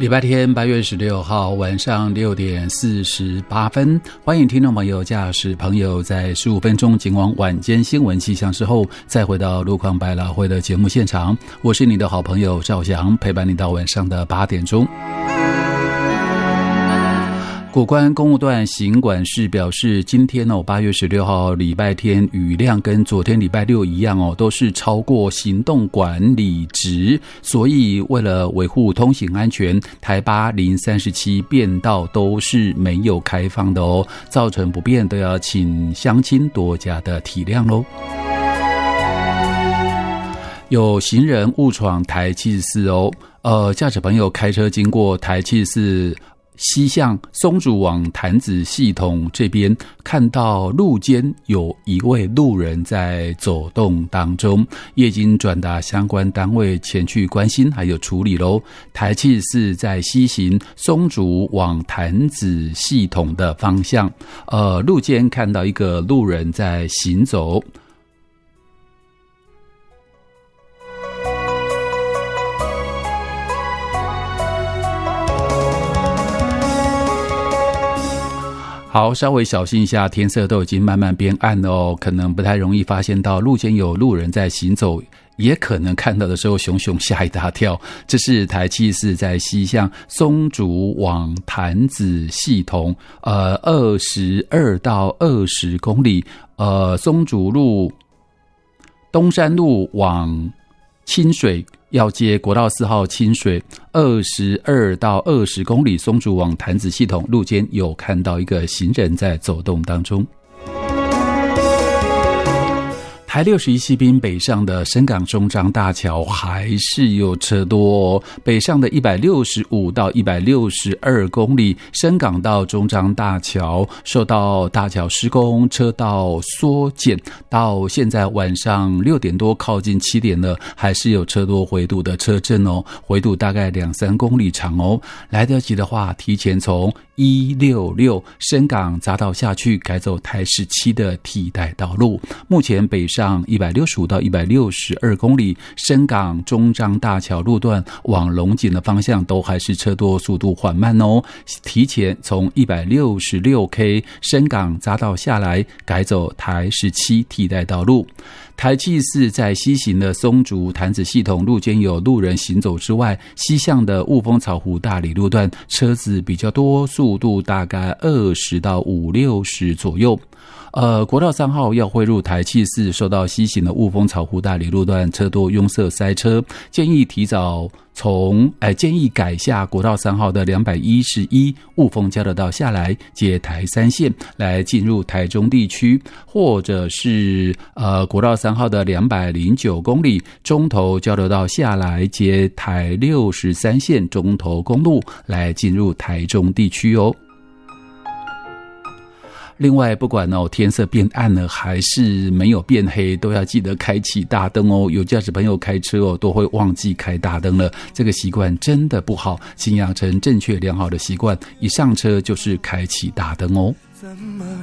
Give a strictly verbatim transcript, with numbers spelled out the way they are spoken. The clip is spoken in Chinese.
礼拜天八月十六号晚上六点四十八分，欢迎听众朋友、驾驶朋友在十五分钟警网晚间新闻气象之后，再回到路况百老汇的节目现场。我是你的好朋友赵翔，陪伴你到晚上的八点钟。谷关公路段行管室表示，今天哦，八月十六号礼拜天雨量跟昨天礼拜六一样哦，都是超过行动管理值，所以为了维护通行安全，台八零三十七便道都是没有开放的哦，造成不便都要请乡亲多加的体谅咯。有行人误闯台七十四哦，呃，驾驶朋友开车经过台七十四。西向松竹往潭子系统这边，看到路肩有一位路人在走动当中，也已经转达相关单位前去关心还有处理咯。台七十四在西行松竹往潭子系统的方向，呃，路肩看到一个路人在行走。好，稍微小心一下，天色都已经慢慢变暗了哦，可能不太容易发现到路肩有路人在行走，也可能看到的时候熊熊吓一大跳。这是台七十四在西向松竹往潭子系统，呃，二十二到二十公里，呃，松竹路、东山路往清水。要接国道四号清水二十二到二十公里，松竹往潭子系统路肩有看到一个行人在走动当中。台六十一西滨北上的深港中彰大桥还是有车多哦，北上的一百六十五到一百六十二公里，深港到中彰大桥受到大桥施工，车道缩减，到现在晚上六点多靠近七点了，还是有车多回堵的车阵哦，回堵大概两三公里长哦，来得及的话，提前从一六六深港匝道下去，改走台十七的替代道路。目前北上一百六十五到一百六十二公里，深港中彰大桥路段往龙井的方向都还是车多，速度缓慢哦。提前从一百六十六 K 深港匝道下来，改走台十七替代道路。台七十四在西行的松竹潭子系统路肩有路人行走之外，西向的雾峰草湖大里路段车子比较多，速度大概二十到五六十左右。呃，国道三号要汇入台七十四，受到西行的雾峰草湖大里路段车多拥塞塞车，建议提早从呃建议改下国道三号的两百一十一雾峰交流道下来，接台三线来进入台中地区，或者是呃国道三号的两百零九公里中投交流道下来，接台六十三线中投公路来进入台中地区哦。另外，不管哦天色变暗了还是没有变黑，都要记得开启大灯哦。有驾驶朋友开车哦，都会忘记开大灯了，这个习惯真的不好，请养成正确良好的习惯，一上车就是开启大灯哦。 怎么